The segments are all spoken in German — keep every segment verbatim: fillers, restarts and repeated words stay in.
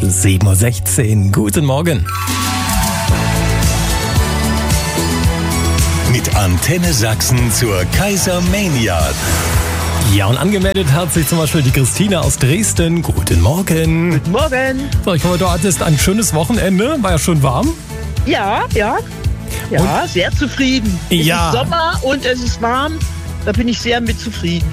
sieben Uhr sechzehn. Guten Morgen. Mit Antenne Sachsen zur Kaisermania. Ja, und angemeldet hat sich zum Beispiel die Christina aus Dresden. Guten Morgen. Guten Morgen. So, ich hoffe, du hattest ein schönes Wochenende. War ja schon warm. Ja, ja. Ja, und? Sehr zufrieden. Es ja. ist Sommer und es ist warm. Da bin ich sehr mit zufrieden.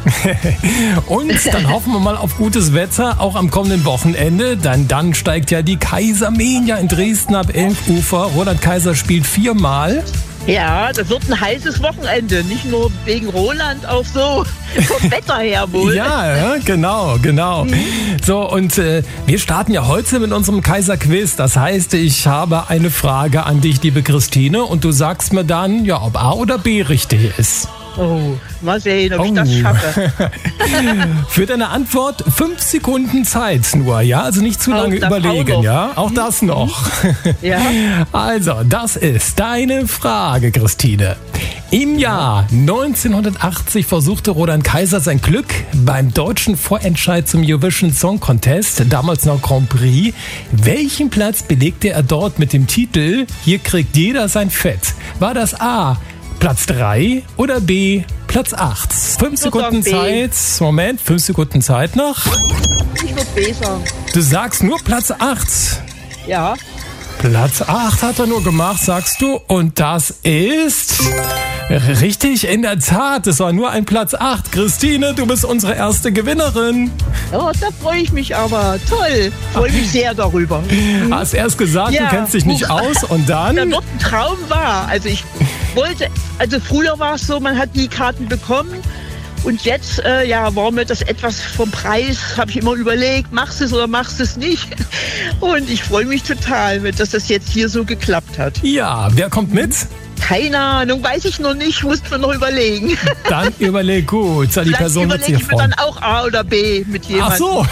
Und dann hoffen wir mal auf gutes Wetter, auch am kommenden Wochenende. Dann, dann steigt ja die Kaisermania in Dresden ab elf Uhr. Roland Kaiser spielt viermal. Ja, das wird ein heißes Wochenende. Nicht nur wegen Roland, auch so vom Wetter her wohl. Ja, genau, genau. Mhm. So, und äh, wir starten ja heute mit unserem Kaiser-Quiz. Das heißt, ich habe eine Frage an dich, liebe Christine. Und du sagst mir dann, ja, ob A oder B richtig ist. Oh, mal sehen, ob oh. ich das schaffe. Für deine Antwort fünf Sekunden Zeit nur, ja? Also nicht zu auch lange überlegen, auch ja? Auch das noch. Ja. Also, das ist deine Frage, Christine. Im Jahr neunzehnhundertachtzig versuchte Roland Kaiser sein Glück beim deutschen Vorentscheid zum Eurovision Song Contest, damals noch Grand Prix. Welchen Platz belegte er dort mit dem Titel „Hier kriegt jeder sein Fett"? War das A, Platz drei oder B, Platz acht? Fünf Sekunden Zeit. Moment, fünf Sekunden Zeit noch. Ich würde B sagen. Du sagst nur Platz acht. Ja. Platz acht hat er nur gemacht, sagst du. Und das ist richtig, in der Tat. Es war nur ein Platz acht. Christine, du bist unsere erste Gewinnerin. Oh, da freue ich mich aber. Toll. Freue mich sehr darüber. Hast erst gesagt, ja. Du kennst dich nicht aus und dann? Da wird ein Traum wahr. Also ich wollte, also früher war es so, man hat die Karten bekommen. Und jetzt, äh, ja, war mir das etwas vom Preis, habe ich immer überlegt, machst du es oder machst du es nicht? Und ich freue mich total, dass das jetzt hier so geklappt hat. Ja, wer kommt mit? Keine Ahnung, weiß ich noch nicht, musst du noch überlegen. Dann überleg gut. Die Vielleicht Person wird überlege sich ich mir dann auch A oder B mit jemandem. Ach so.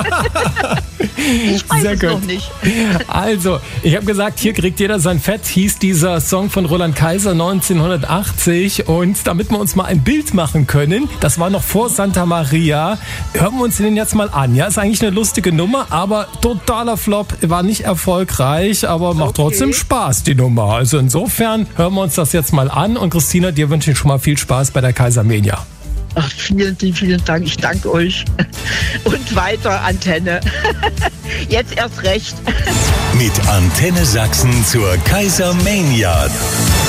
Ich weiß Sehr es gut. noch nicht. Also, ich habe gesagt, hier kriegt jeder sein Fett, hieß dieser Song von Roland Kaiser neunzehnhundertachtzig. Und damit wir uns mal ein Bild machen können, das war noch vor Santa Maria, hören wir uns den jetzt mal an. Ja, ist eigentlich eine lustige Nummer, aber totaler Flop, war nicht erfolgreich, aber macht Okay. trotzdem Spaß, die Nummer. Also insofern hören wir uns das jetzt mal an. Und Christina, dir wünsche ich schon mal viel Spaß bei der Kaisermania. Ach, vielen, vielen Dank. Ich danke euch. Und weiter, Antenne. Jetzt erst recht. Mit Antenne Sachsen zur Kaisermania.